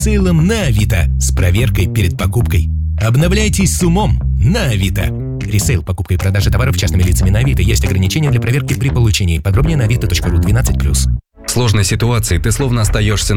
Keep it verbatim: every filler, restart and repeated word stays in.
Сейлом на Авито с проверкой перед покупкой. Обновляйтесь с умом на Авито. Ресейл, покупка и продажа товаров частными лицами на Авито. Есть ограничения для проверки при получении. Подробнее на авито точка ру двенадцать плюс. В сложной ситуации ты словно остаешься